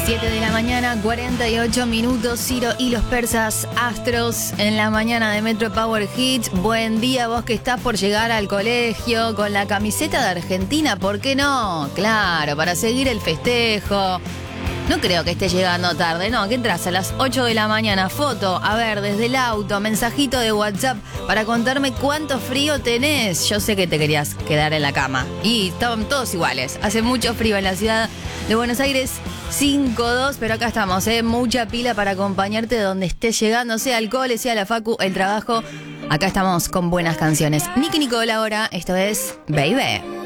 7 de la mañana, 48 minutos. Ciro y los persas astros en la mañana de Metro Power Hits. Buen día, vos que estás por llegar al colegio con la camiseta de Argentina, ¿por qué no? Claro, para seguir el festejo. No creo que esté llegando tarde, no, que entras a las 8 de la mañana, foto, a ver, desde el auto, mensajito de WhatsApp para contarme cuánto frío tenés. Yo sé que te querías quedar en la cama y estaban todos iguales. Hace mucho frío en la ciudad de Buenos Aires, 5-2, pero acá estamos, mucha pila para acompañarte donde estés llegando, sea al cole, sea la facu, el trabajo. Acá estamos con buenas canciones. Nicky Nicole ahora, esto es Baby.